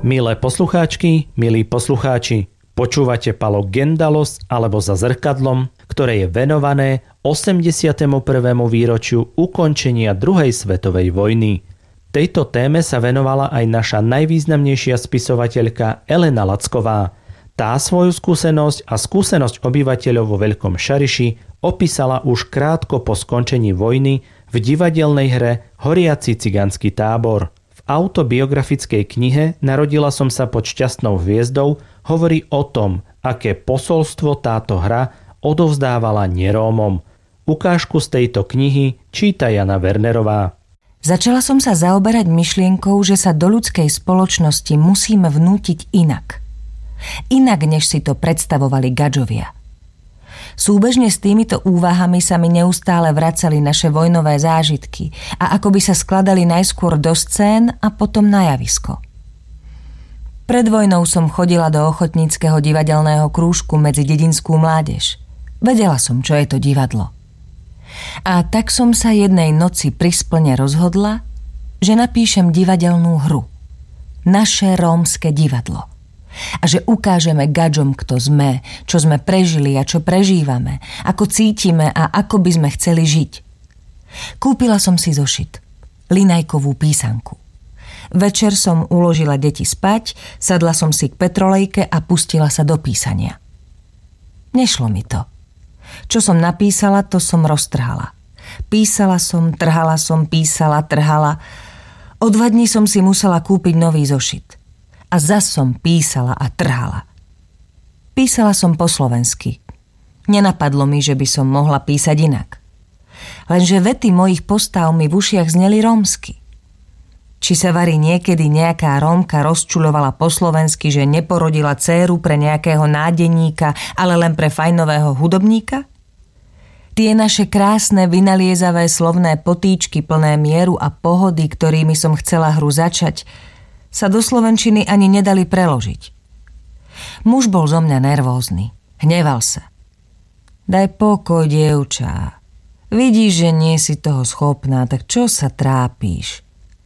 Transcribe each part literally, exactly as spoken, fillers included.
Milé poslucháčky, milí poslucháči, počúvate Palo Gendalos alebo Za zrkadlom, ktoré je venované osemdesiatemu prvému výročiu ukončenia druhej svetovej vojny. Tejto téme sa venovala aj naša najvýznamnejšia spisovateľka Elena Lacková. Tá svoju skúsenosť a skúsenosť obyvateľov vo Veľkom Šariši opísala už krátko po skončení vojny v divadelnej hre Horiaci cigánsky tábor. V autobiografickej knihe Narodila som sa pod šťastnou hviezdou hovorí o tom, aké posolstvo táto hra odovzdávala nerómom. Ukážku z tejto knihy číta Jana Wernerová. Začala som sa zaoberať myšlienkou, že sa do ľudskej spoločnosti musíme vnútiť inak. Inak, než si to predstavovali gadžovia. Súbežne s týmito úvahami sa mi neustále vracali naše vojnové zážitky a akoby sa skladali najskôr do scén a potom na javisko. Pred vojnou som chodila do ochotníckeho divadelného krúžku medzi dedinskú mládež. Vedela som, čo je to divadlo. A tak som sa jednej noci prisplne rozhodla, že napíšem divadelnú hru. Naše rómske divadlo. A že ukážeme gadžom, kto sme, čo sme prežili a čo prežívame, ako cítime a ako by sme chceli žiť. Kúpila som si zošit, linajkovú písanku. Večer som uložila deti spať, sadla som si k petrolejke a pustila sa do písania. Nešlo mi to. Čo som napísala, to som roztrhala. Písala som, trhala som, písala, trhala. O dva dní som si musela kúpiť nový zošit. A zas som písala a trhala. Písala som po slovensky. Nenapadlo mi, že by som mohla písať inak. Lenže vety mojich postáv mi v ušiach zneli rómsky. Či sa vari niekedy nejaká Rómka rozčuľovala po slovensky, že neporodila dcéru pre nejakého nádeníka, ale len pre fajnového hudobníka? Tie naše krásne, vynaliezavé slovné potýčky plné mieru a pohody, ktorými som chcela hru začať, sa do slovenčiny ani nedali preložiť. Muž bol zo mňa nervózny. Hneval sa. Daj pokoj, dievča. Vidíš, že nie si toho schopná, tak čo sa trápíš?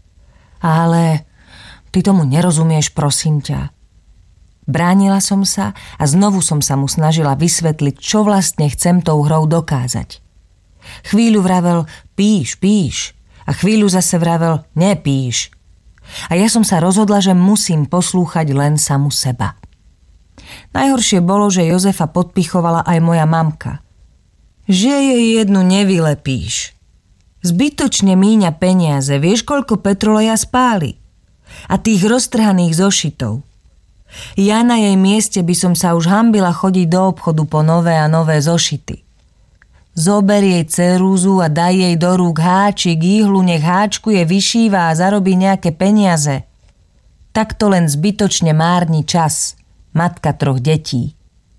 Ale ty tomu nerozumieš, prosím ťa. Bránila som sa a znovu som sa mu snažila vysvetliť, čo vlastne chcem tou hrou dokázať. Chvíľu vravel píš, píš a chvíľu zase vravel nepíš. A ja som sa rozhodla, že musím poslúchať len samu seba. Najhoršie bolo, že Jozefa podpichovala aj moja mamka. Že jej jednu nevylepíš. Zbytočne míňa peniaze, vieš, koľko petroleja spáli. A tých roztrhaných zošitov. Ja na jej mieste by som sa už hanbila chodiť do obchodu po nové a nové zošity. Zober jej cerúzu a daj jej do rúk háčik, ihlu, nech háčkuje, vyšíva a zarobí nejaké peniaze. Takto len zbytočne márni čas, matka troch detí.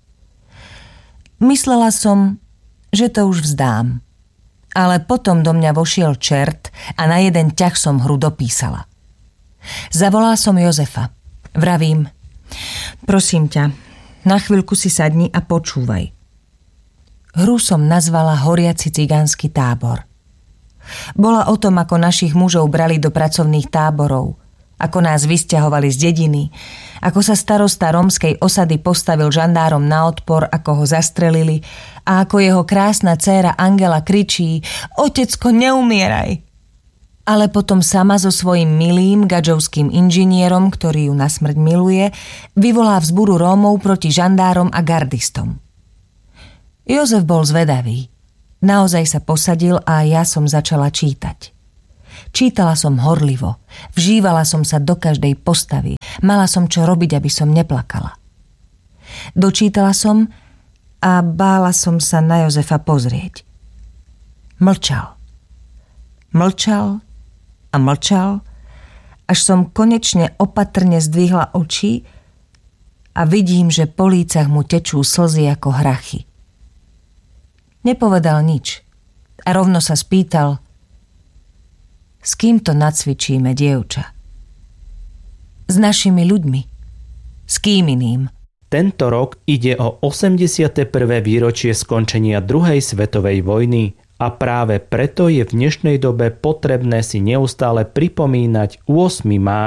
Myslela som, že to už vzdám. Ale potom do mňa vošiel čert a na jeden ťah som hru dopísala. Zavolal som Jozefa. Vravím, prosím ťa, na chvíľku si sadni a počúvaj. Hru som nazvala Horiaci cigánsky tábor. Bola o tom, ako našich mužov brali do pracovných táborov, ako nás vysťahovali z dediny, ako sa starosta rómskej osady postavil žandárom na odpor, ako ho zastrelili a ako jeho krásna dcéra Angela kričí Otecko, neumieraj! Ale potom sama so svojím milým gadžovským inžinierom, ktorý ju na smrť miluje, vyvolá vzburu Rómov proti žandárom a gardistom. Jozef bol zvedavý. Naozaj sa posadil a ja som začala čítať. Čítala som horlivo, vžívala som sa do každej postavy, mala som čo robiť, aby som neplakala. Dočítala som a bála som sa na Jozefa pozrieť. Mlčal. Mlčal a mlčal, až som konečne opatrne zdvihla oči a vidím, že po lícach mu tečú slzy ako hrachy. Nepovedal nič a rovno sa spýtal, s kým to nacvičíme, dievča? S našimi ľuďmi. S kým iným? Tento rok ide o osemdesiate prvé výročie skončenia druhej svetovej vojny a práve preto je v dnešnej dobe potrebné si neustále pripomínať ôsmy máj.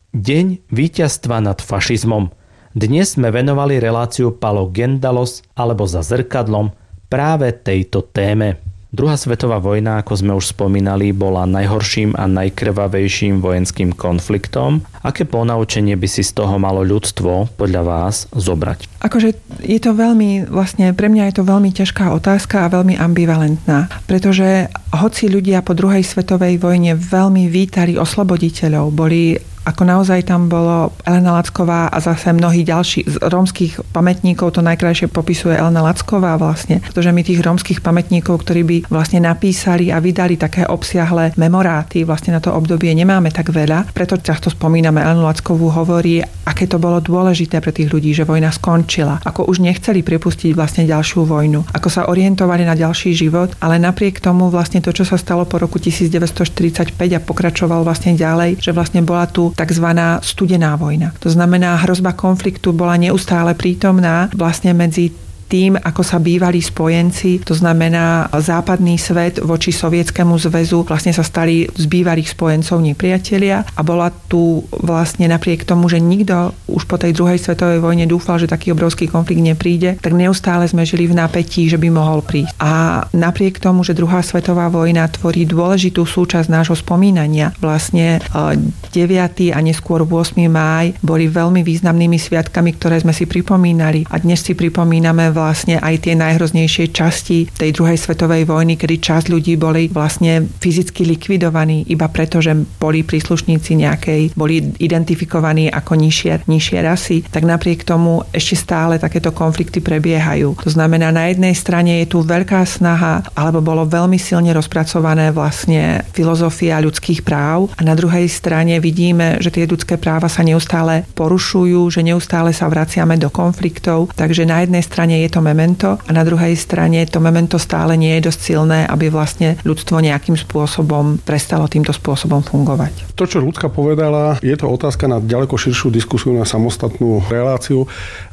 Deň víťazstva nad fašizmom. Dnes sme venovali reláciu Palo Gendalos alebo Za zrkadlom práve tejto téme. Druhá svetová vojna, ako sme už spomínali, bola najhorším a najkrvavejším vojenským konfliktom. Aké ponaučenie by si z toho malo ľudstvo podľa vás zobrať? Akože je to veľmi, vlastne pre mňa je to veľmi ťažká otázka a veľmi ambivalentná, pretože hoci ľudia po druhej svetovej vojne veľmi vítali osloboditeľov, boli ako naozaj tam bolo Elena Lacková a zase mnohí ďalší z rómskych pamätníkov, to najkrajšie popisuje Elena Lacková vlastne, pretože my tých rómskych pamätníkov, ktorí by vlastne napísali a vydali také obsiahle memoráty, vlastne na to obdobie nemáme tak veľa, preto často spomíname Elenu Lackovú, hovorí, aké to bolo dôležité pre tých ľudí, že vojna skončila, ako už nechceli pripustiť vlastne ďalšiu vojnu, ako sa orientovali na ďalší život, ale napriek tomu vlastne to, čo sa stalo po roku devätnásťstoštyridsaťpäť a pokračoval vlastne ďalej, že vlastne bola tu takzvaná studená vojna. To znamená, hrozba konfliktu bola neustále prítomná vlastne medzi tým, ako sa bývali spojenci, to znamená západný svet voči Sovietskému zväzu, vlastne sa stali z bývalých spojencov nepriatelia a bola tu vlastne napriek tomu, že nikto už po tej druhej svetovej vojne dúfal, že taký obrovský konflikt nepríde, tak neustále sme žili v napätí, že by mohol prísť. A napriek tomu, že druhá svetová vojna tvorí dôležitú súčasť nášho spomínania, vlastne deviateho a neskôr ôsmeho máj boli veľmi významnými sviatkami, ktoré sme si pripomínali a dnes si pripomíname vlastne aj tie najhroznejšie časti tej druhej svetovej vojny, kedy časť ľudí boli vlastne fyzicky likvidovaní iba preto, že boli príslušníci nejakej, boli identifikovaní ako nižšie, nižšie rasy, tak napriek tomu ešte stále takéto konflikty prebiehajú. To znamená, na jednej strane je tu veľká snaha, alebo bolo veľmi silne rozpracované vlastne filozofia ľudských práv a na druhej strane vidíme, že tie ľudské práva sa neustále porušujú, že neustále sa vraciame do konfliktov, takže na jednej strane je to memento a na druhej strane to memento stále nie je dosť silné, aby vlastne ľudstvo nejakým spôsobom prestalo týmto spôsobom fungovať. To, čo Ľudka povedala, je to otázka na ďaleko širšiu diskusiu, na samostatnú reláciu.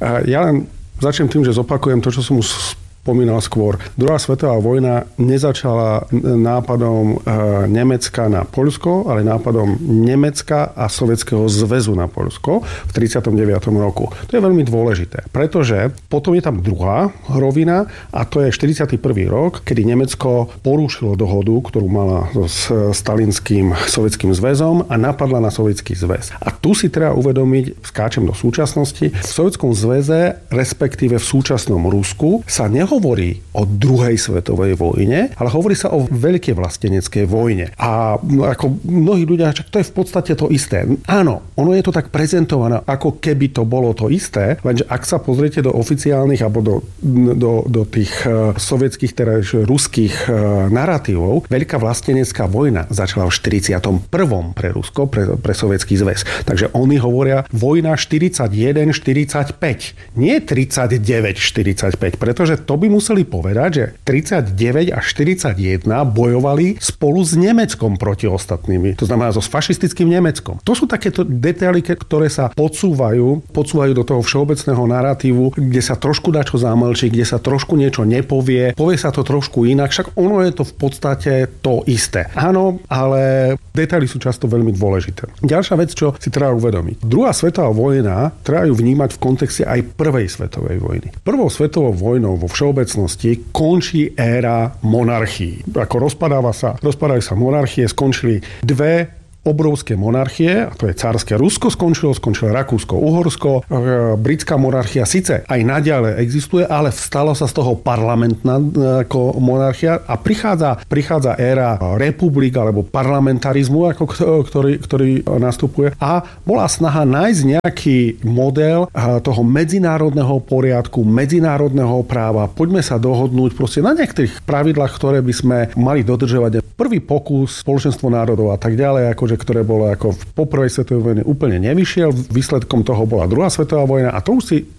Ja len začnem tým, že zopakujem to, čo som už spomínal skôr. Druhá svetová vojna nezačala nápadom Nemecka na Poľsko, ale nápadom Nemecka a Sovietskeho zväzu na Poľsko v tridsiatom deviatom roku. To je veľmi dôležité, pretože potom je tam druhá rovina a to je štyridsiaty prvý rok, kedy Nemecko porušilo dohodu, ktorú mala s stalinským Sovietským zväzom a napadla na Sovietský zväz. A tu si treba uvedomiť, skáčem do súčasnosti, v Sovietskom zväze, respektíve v súčasnom Rusku sa neho hovorí o druhej svetovej vojne, ale hovorí sa o veľkej vlasteneckej vojne. A ako mnohí ľudia, čak to je v podstate to isté. Áno, ono je to tak prezentované, ako keby to bolo to isté, lenže ak sa pozriete do oficiálnych alebo do, do, do tých sovietských, teda ruských naratívov, veľká vlastenecká vojna začala v štyridsiatom prvom pre Rusko, pre, pre Sovietský zväz. Takže oni hovoria vojna štyridsaťjeden štyridsaťpäť, nie tridsaťdeväť štyridsaťpäť, pretože to by museli povedať, že tridsaťdeväť a štyridsaťjeden bojovali spolu s Nemeckom proti ostatnými. To znamená so fašistickým Nemeckom. To sú takéto detaily, ktoré sa podsúvajú, podsúvajú do toho všeobecného naratívu, kde sa trošku dačo zamlčí, kde sa trošku niečo nepovie, povie sa to trošku inak, však ono je to v podstate to isté. Áno, ale detaily sú často veľmi dôležité. Ďalšia vec, čo si treba uvedomiť. Druhá svetová vojna treba ju vnímať v kontexte aj prvej svetovej vojny. Prvou svetovou vojnou vo všeobecnosti končí éra monarchií. Ako rozpadáva sa, rozpadajú sa monarchie, skončili dve obrovské monarchie, a to je cárske Rusko skončilo, skončilo Rakúsko, Uhorsko, britská monarchia síce aj naďalej existuje, ale stalo sa z toho parlamentná ako monarchia a prichádza, prichádza éra republik alebo parlamentarizmu, ako ktorý, ktorý nastupuje a bola snaha nájsť nejaký model toho medzinárodného poriadku, medzinárodného práva. Poďme sa dohodnúť proste na niektorých pravidlách, ktoré by sme mali dodržovať. Prvý pokus spoločenstvo národov a tak ďalej, akože ktoré bolo ako po prvej svetovej vojne úplne nevyšiel. Výsledkom toho bola druhá svetová vojna a to už si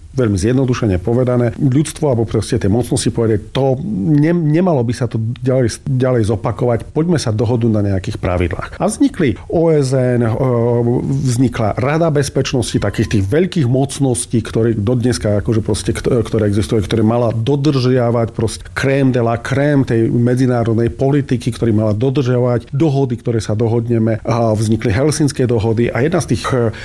veľmi zjednodušene povedané, ľudstvo alebo proste tie mocnosti povedať, to ne, nemalo by sa to ďalej, ďalej zopakovať, poďme sa dohodnúť na nejakých pravidlách. A vznikli ó es en, vznikla Rada bezpečnosti takých tých veľkých mocností, ktoré dodneska akože proste, ktoré existujú, ktoré mala dodržiavať proste crème de la crème tej medzinárodnej politiky, ktorý mala dodržiavať dohody, ktoré sa dohodneme. A vznikli Helsinské dohody a jedna z tých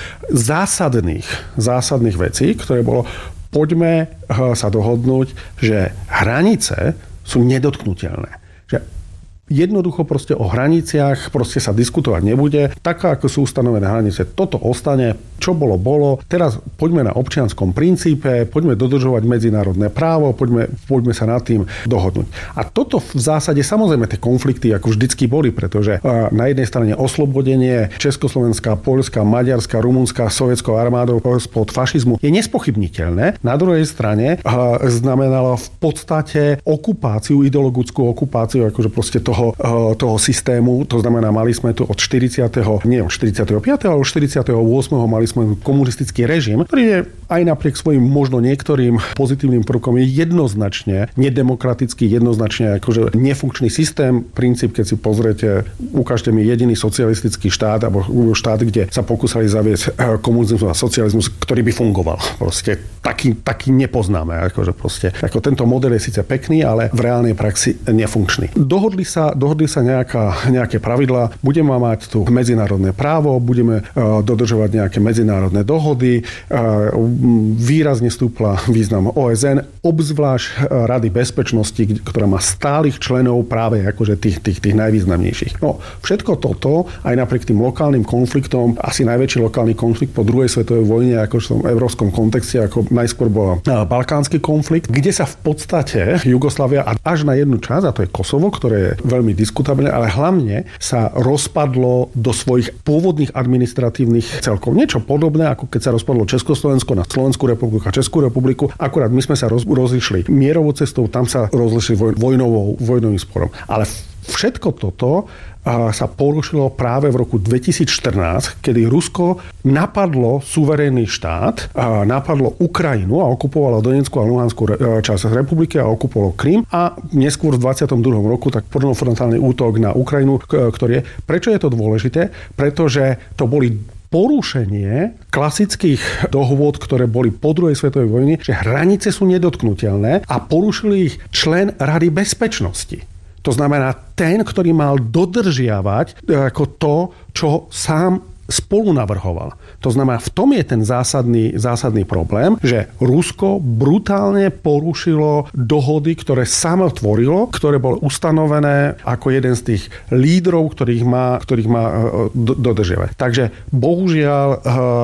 zásadných, zásadných vecí, ktoré bolo poďme sa dohodnúť, že hranice sú nedotknuteľné. Že jednoducho proste o hraniciach proste sa diskutovať nebude. Taká, ako sú ustanovené hranice, toto ostane, čo bolo, bolo. Teraz poďme na občianskom princípe, poďme dodržovať medzinárodné právo, poďme, poďme sa nad tým dohodnúť. A toto v zásade, samozrejme, tie konflikty ako vždycky boli, pretože na jednej strane oslobodenie Československá, Poľská, Maďarská, Rumunská, sovietskou armádou spod fašizmu je nespochybniteľné. Na druhej strane znamenalo v podstate okupáciu, ideologickú okupáciu, akože proste to Toho, toho systému, to znamená, mali sme tu od štyridsiateho nie od štyridsiateho piateho ale od štyridsiateho ôsmeho mali sme komunistický režim, ktorý je aj napriek svojim možno niektorým pozitívnym prvkom je jednoznačne nedemokratický, jednoznačne akože nefunkčný systém. Princíp, keď si pozriete, ukážte mi jediný socialistický štát alebo štát, kde sa pokúsali zaviesť komunizmus a socializmus, ktorý by fungoval. Proste taký, taký nepoznáme. Akože proste, ako tento model je síce pekný, ale v reálnej praxi nefunkčný. Dohodli sa dohodli sa nejaká, nejaké pravidlá, budeme mať tu medzinárodné právo, budeme uh, dodržovať nejaké medzinárodné dohody, uh, výrazne stúpla význam ó es en, obzvlášť uh, Rady bezpečnosti, ktorá má stálych členov práve akože tých, tých, tých najvýznamnejších. No, všetko toto, aj napriek tým lokálnym konfliktom, asi najväčší lokálny konflikt po druhej svetovej vojne, ako v európskom kontexte, ako najskôr bol uh, balkánsky konflikt, kde sa v podstate Jugoslávia až na jednu časť, a to je Kosovo, ktoré je veľmi diskutabilné, ale hlavne sa rozpadlo do svojich pôvodných administratívnych celkov. Niečo podobné, ako keď sa rozpadlo Československo na Slovenskú republiku a Českú republiku. Akurát my sme sa roz, rozišli mierovou cestou, tam sa rozlišili voj, vojnovou, vojnovým sporom. Ale všetko toto sa porušilo práve v roku dvetisícštrnásť, kedy Rusko napadlo suverénny štát, napadlo Ukrajinu a okupovalo Donetskú a Luhanskú časť republiky a okupovalo Krym a neskôr v dvadsiatom druhom roku tak plnofrontálny útok na Ukrajinu, ktorý je. Prečo je to dôležité? Pretože to boli porušenie klasických dohôd, ktoré boli po druhej svetovej vojne, že hranice sú nedotknuteľné a porušili ich člen Rady bezpečnosti. To znamená ten, ktorý mal dodržiavať ako to, čo sám spolu navrhoval. To znamená, v tom je ten zásadný, zásadný problém, že Rusko brutálne porušilo dohody, ktoré samo tvorilo, ktoré boli ustanovené ako jeden z tých lídrov, ktorých má, ktorých má dodržiavať. Takže bohužiaľ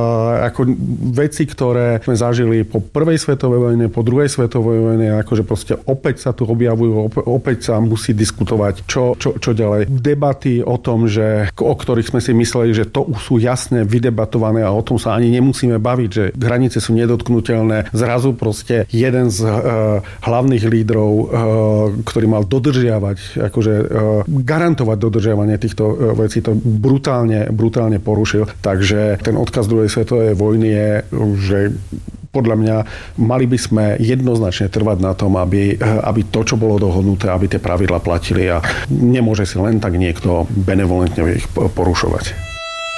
ako veci, ktoré sme zažili po prvej svetovej vojne, po druhej svetovej vojne, akože proste opäť sa tu objavujú, opäť sa musí diskutovať, čo, čo, čo ďalej. Debaty o tom, že, o ktorých sme si mysleli, že to sú jasne vydebatované a o tom sa ani nemusíme baviť, že hranice sú nedotknuteľné. Zrazu proste jeden z uh, hlavných lídrov, uh, ktorý mal dodržiavať, akože uh, garantovať dodržiavanie týchto uh, vecí, to brutálne, brutálne porušil. Takže ten odkaz druhej svetovej vojny je, že podľa mňa mali by sme jednoznačne trvať na tom, aby, aby to, čo bolo dohodnuté, aby tie pravidlá platili a nemôže si len tak niekto benevolentne ich porušovať.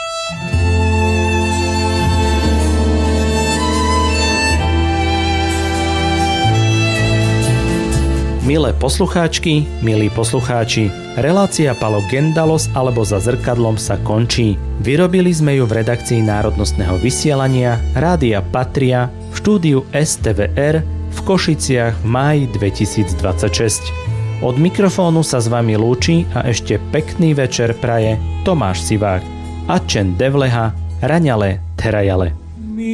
Milé poslucháčky, milí poslucháči, relácia Palo Gendalos alebo Za zrkadlom sa končí. Vyrobili sme ju v redakcii Národnostného vysielania Rádia Patria v štúdiu es té vé er v Košiciach v máji dvetisícdvadsaťšesť. Od mikrofónu sa s vami lúči a ešte pekný večer praje Tomáš Sivák. Ačen devleha, raňale, terajale.